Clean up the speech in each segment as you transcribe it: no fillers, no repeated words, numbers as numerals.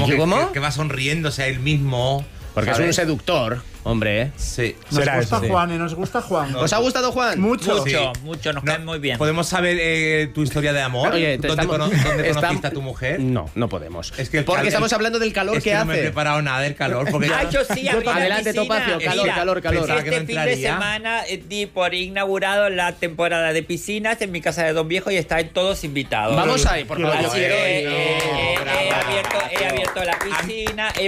Que va sonriéndose a él mismo. Porque ¿sabes? es un seductor, hombre. Sí. Nos gusta Juan, ¿nos gusta Juan? ¿Os ha gustado Juan? Mucho. Mucho, nos cae muy bien. ¿Podemos saber tu historia de amor? Oye, ¿Dónde conociste a tu mujer? No podemos. Es que porque estamos hablando del calor que no hace. me he preparado nada del calor. Porque Yo sí, adelante, Topacio, calor. Pensaba que no Este fin de entraría. semana di por inaugurado la temporada de piscinas en mi casa de Don Viejo y están todos invitados. Vamos ahí, por favor. Así que he abierto la piscina, he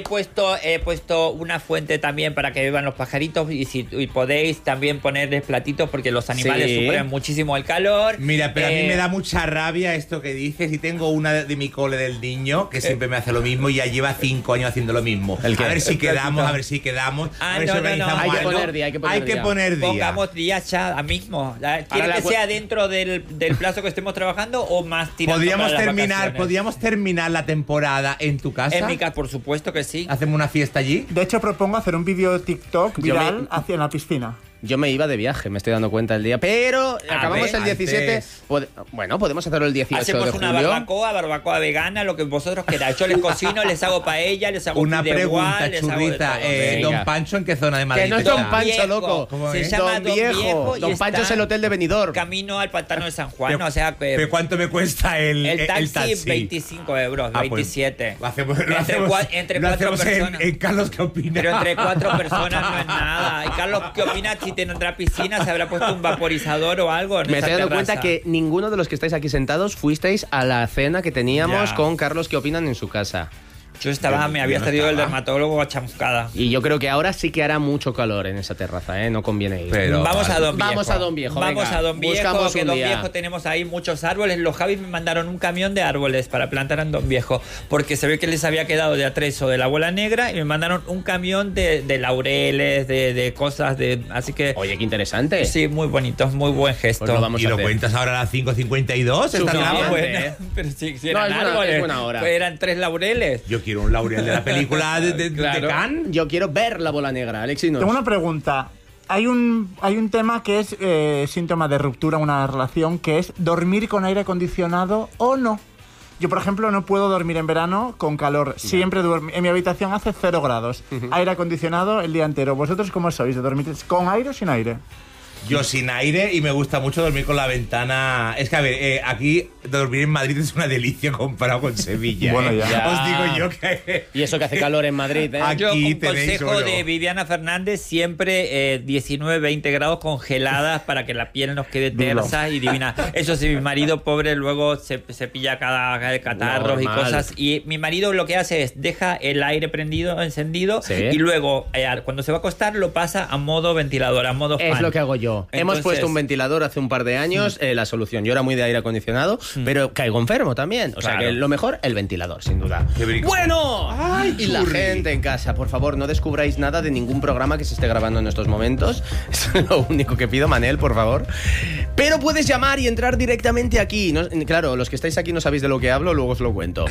puesto una fuente también para que beban los pajaritos y podéis también ponerles platitos porque los animales sufren muchísimo el calor. Mira, pero a mí me da mucha rabia esto que dices y tengo una de mi cole del niño que siempre me hace lo mismo y ya lleva 5 años haciendo lo mismo. ¿El qué? A ver si quedamos, a ver si organizamos Hay que algo. poner día, Hay que poner día. Pongamos días ya mismo. ¿Quiere que sea dentro del plazo que estemos trabajando o más tirando Podríamos para las vacaciones? podríamos terminar la temporada en tu casa. En mi casa, por supuesto que sí. Hacemos una fiesta allí. De hecho, propongo hacer un vídeo TikTok viral hacia la piscina. Yo me iba de viaje, me estoy dando cuenta el día. Pero acabamos el 17. Bueno, podemos hacerlo el 18 Hacemos de una julio. barbacoa vegana, lo que vosotros queráis. Yo les cocino, les hago paella, les hago Una fideuá, pregunta, les hago de churrita. todo. Venga. ¿Don Pancho en qué zona de Madrid Que no es está? Don Pancho, Viejo. loco. ¿Cómo Se es? llama Don Viejo y Don Pancho está es el hotel de Benidorm. camino al pantano de San Juan. Pero- O sea, ¿Pero cuánto me cuesta el taxi, 25 euros, Ah, pues, 27. Lo hacemos, Entre lo cuatro hacemos personas. en Carlos, ¿qué opina? Pero entre 4 personas no es nada. Y Carlos, ¿qué opina? Si tendrá piscina, se habrá puesto un vaporizador o algo. En Me esa estoy dando terraza. cuenta que ninguno de los que estáis aquí sentados fuisteis a la cena que teníamos Ya. con Carlos ¿Qué opinan en su casa? Yo estaba, me había no salido el estaba. dermatólogo a chamuscada. Y yo creo que ahora sí que hará mucho calor en esa terraza, ¿eh? No conviene ir. Pero- Vamos a Don Viejo. Vamos a Don Viejo, Vamos venga. a Don Viejo, Buscamos que un Don día. Viejo tenemos ahí muchos árboles. Los Javis me mandaron un camión de árboles para plantar en Don Viejo, porque se ve que les había quedado de atrezo de la bola negra y me mandaron un camión de laureles, de cosas, así que... Oye, qué interesante. Sí, muy bonito, muy buen gesto. Pues lo vamos ¿Y a lo hacer. cuentas ahora a las 5:52? ¿Está No, bien? No, bueno, bueno, pero si No, eran es buena- árboles, es buena hora. pues eran 3 laureles. Yo quiero un laurel de la película de Claro. Cannes. Yo quiero ver la bola negra, Alexis. Tengo una pregunta. Hay un tema que es síntoma de ruptura en una relación, que es dormir con aire acondicionado o no. Yo, por ejemplo, no puedo dormir en verano con calor. Siempre duermo. En mi habitación hace 0 grados. Aire acondicionado el día entero. ¿Vosotros cómo sois? ¿De dormir con aire o sin aire? Yo sin aire y me gusta mucho dormir con la ventana. Es que, a ver, aquí dormir en Madrid es una delicia comparado con Sevilla. Bueno, ya. Os digo yo que... Y eso que hace calor en Madrid, ¿eh? Aquí Yo, un tenéis consejo oro. de Viviana Fernández, siempre 19, 20 grados congeladas para que la piel nos quede tersa y divina. Eso sí, mi marido pobre luego se pilla cada catarros y Normal. cosas. Y mi marido lo que hace es deja el aire encendido, Sí. y luego cuando se va a acostar lo pasa a modo ventilador, a modo fan. Es lo que hago yo. Hemos Entonces- puesto un ventilador hace un par de años, la solución. Yo era muy de aire acondicionado, pero caigo enfermo también. O sea Claro. que lo mejor, el ventilador, sin duda. Qué brico. Bueno, Ay, y la churri. gente en casa, por favor, no descubráis nada de ningún programa que se esté grabando en estos momentos. Eso es lo único que pido, Manel, por favor. Pero puedes llamar y entrar directamente aquí. Claro, los que estáis aquí no sabéis de lo que hablo, luego os lo cuento.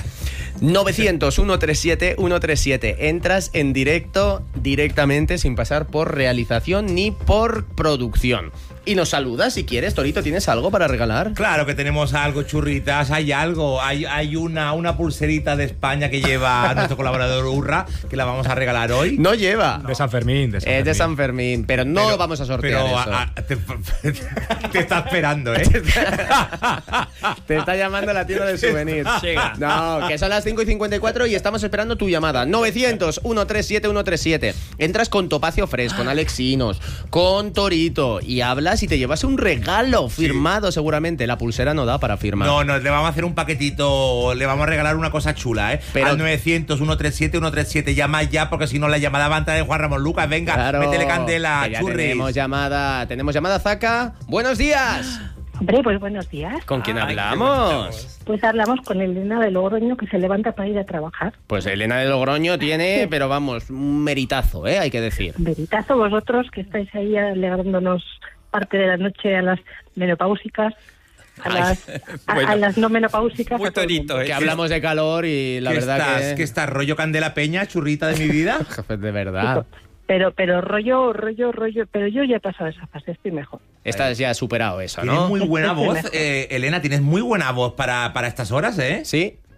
900-137-137. Entras en directo, directamente, sin pasar por realización ni por producción. Y nos saludas si quieres. Torito, ¿tienes algo para regalar? Claro que tenemos algo, churritas, hay algo. Hay una pulserita de España que lleva nuestro colaborador Urra, que la vamos a regalar hoy. No lleva. De San Fermín. Es de San Fermín, pero no Pero- vamos a sortear pero eso. te está esperando, ¿eh? Te está llamando la tienda de souvenirs. Llega. No, que son las 5:54 y estamos esperando tu llamada. 900-137-137. Entras con Topacio Fresh, con Alexinos, con Torito y hablas y te llevas un regalo firmado seguramente. La pulsera no da para firmar. No, le vamos a hacer un paquetito, le vamos a regalar una cosa chula, ¿eh? Pero- Al 900-137-137, llama ya, porque si no la llamada va a entrar de Juan Ramón Lucas. Venga, Claro, métele candela, que ya churris. tenemos llamada, Zaka. Buenos días. Hombre, pues buenos días. ¿Con quién Ay, hablamos? Pues hablamos con Elena de Logroño, que se levanta para ir a trabajar. Pues Elena de Logroño tiene, pero vamos, un meritazo, hay que decir. Veritazo vosotros que estáis ahí alegrándonos parte de la noche a las menopáusicas, a Bueno. las no menopáusicas. Muy a todo el mundo. torito, Que hablamos de calor y la ¿Qué verdad estás, ¿Qué estás, rollo Candela Peña, churrita de mi vida? Jefe, de verdad. Pero rollo, pero yo ya he pasado esa fase, estoy mejor. Estás ya superado eso, Tienes ¿no? muy buena Estoy voz, mejor. Elena, tienes muy buena voz para estas horas, ¿eh? Sí.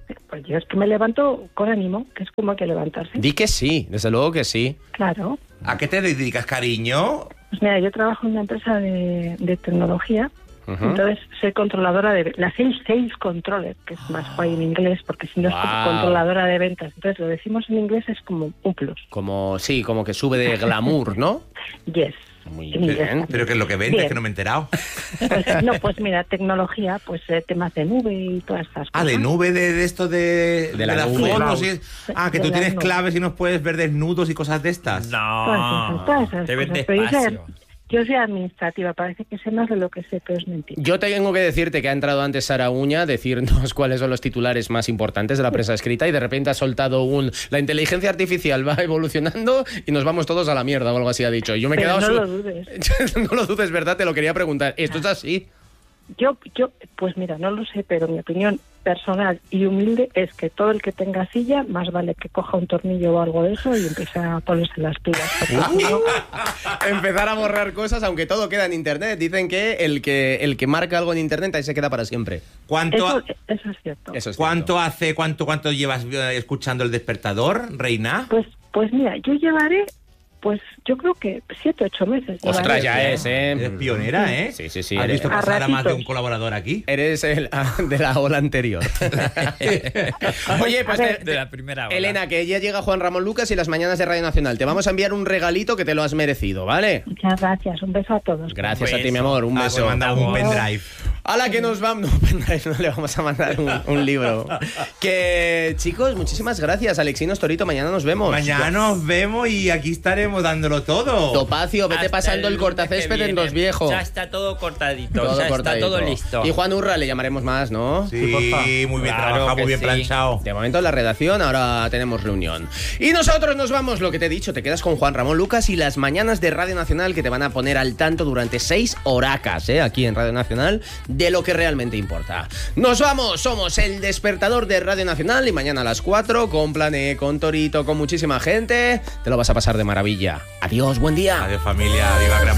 Pues yo es que me levanto con ánimo, que es como hay que levantarse. Di que sí, desde luego que sí. Claro. ¿A qué te dedicas, cariño? Pues mira, yo trabajo en una empresa de tecnología. Entonces soy controladora de la sales controller, que es más guay en inglés, porque si no es controladora de ventas. Entonces lo decimos en inglés, es como un plus. Como que sube de glamour, ¿no? Yes. Muy En inglés bien. también. Pero que es lo que vendes, Bien. que no me he enterado. Pues, no, pues mira, tecnología, pues temas de nube y todas estas cosas. Ah, de nube, de esto de la las nube. fotos. Que De tú la tienes nube. claves y nos puedes ver desnudos y cosas de estas. No, Todas esas te ven cosas. Pero despacio. yo soy administrativa, parece que sé más de lo que sé, pero es mentira. Yo tengo que decirte que ha entrado antes Sara Uña, decirnos cuáles son los titulares más importantes de la prensa escrita y de repente ha soltado la inteligencia artificial va evolucionando y nos vamos todos a la mierda o algo así ha dicho. Yo me he Pero quedado... no lo dudes. No lo dudes, ¿verdad? Te lo quería preguntar. ¿Esto es así? Yo, pues mira, no lo sé, pero mi opinión personal y humilde es que todo el que tenga silla, más vale que coja un tornillo o algo de eso y empiece a ponerse las pilas. Porque si no, Empezar a borrar cosas, aunque todo queda en internet. Dicen que el que marca algo en internet ahí se queda para siempre. ¿Cuánto, eso es cierto. Eso es ¿Cuánto hace, cuánto llevas escuchando El Despertador, Reina? Pues mira, yo llevaré, pues yo creo que 7, 8 meses. Ostras, llevaré. ya es, Eres pionera, ¿eh? Sí, sí, sí. ¿Has visto A pasar a más de ratitos. un colaborador aquí? Eres el de la ola anterior. Oye, pues De la primera ola. Elena, que ya llega Juan Ramón Lucas y las mañanas de Radio Nacional. Te vamos a enviar un regalito que te lo has merecido, ¿vale? Muchas gracias, un beso a todos. Gracias a ti, beso. mi amor. Un Ah, beso. pues mandamos un Vamos. pendrive. A la que nos vamos. No, pendrive, no le vamos a mandar un libro. Que, chicos, muchísimas gracias. Alexinos Torito, mañana nos vemos. Mañana nos vemos y aquí estaremos dándolo todo. Topacio, vete Hasta pasando el lunes cortacésped que en viene. Dos Viejos. Ya está todo cortadito, Todo ya cortadito. está todo listo. Y Juan Urra le llamaremos más, ¿no? Sí, porfa. muy bien Claro trabajado, que muy bien sí. planchado. De momento en la redacción, ahora tenemos reunión. Y nosotros nos vamos, lo que te he dicho, te quedas con Juan Ramón Lucas y las mañanas de Radio Nacional que te van a poner al tanto durante 6 horacas, aquí en Radio Nacional, de lo que realmente importa. Nos vamos, somos el despertador de Radio Nacional y mañana a las 4 con Plané, con Torito, con muchísima gente, te lo vas a pasar de maravilla. Adiós, buen día. Adiós, familia. Viva Gran